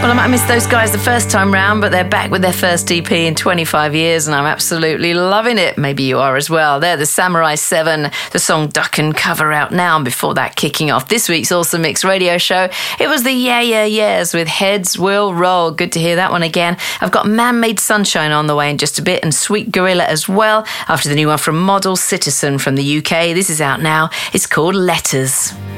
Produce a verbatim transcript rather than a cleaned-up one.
Well, I might miss those guys the first time round, but they're back with their first E P in twenty-five years, and I'm absolutely loving it. Maybe you are as well. They're the Samurai seven, the song Duck and Cover out now, and before that, kicking off this week's Awesome Mix radio show, it was the Yeah Yeah Yeahs with Heads Will Roll. Good to hear that one again. I've got Man-Made Sunshine on the way in just a bit, and Sweet Gorilla as well, after the new one from Model Citizen from the U K. This is out now. It's called Letters.